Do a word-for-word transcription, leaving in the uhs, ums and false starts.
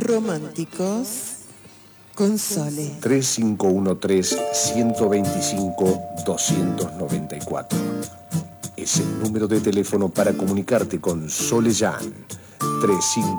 Románticos con Sole. tres cinco uno tres, uno dos cinco, dos nueve cuatro. Es el número de teléfono para comunicarte con Sole Jan. tres cinco